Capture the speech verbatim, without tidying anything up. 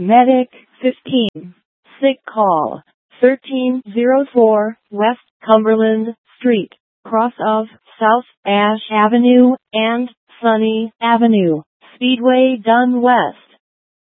Medic fifteen. Sick call thirteen oh four West Cumberland Street, cross of South Ash Avenue and Sunny Avenue, Speedway Dun West.